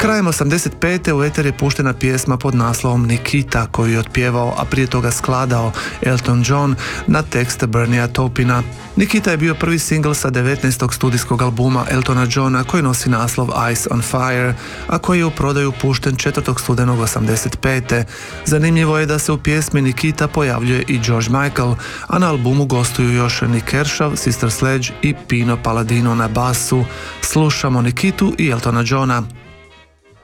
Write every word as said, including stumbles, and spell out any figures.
Krajem osamdeset pete u eter je puštena pjesma pod naslovom Nikita, koju je otpjevao, a prije toga skladao Elton John na tekst Berniea Taupina. Nikita je bio prvi singl sa devetnaestog studijskog albuma Eltona Johna koji nosi naslov Ice on Fire, a koji je u prodaju pušten četvrtog studenog osamdeset pete. Zanimljivo je da se u pjesmi Nikita pojavljuje i George Michael, a na albumu gostuju još Nick Kershaw, Sister Sledge i Pino Palladino na basu. Slušamo Nikitu i Eltona Johna.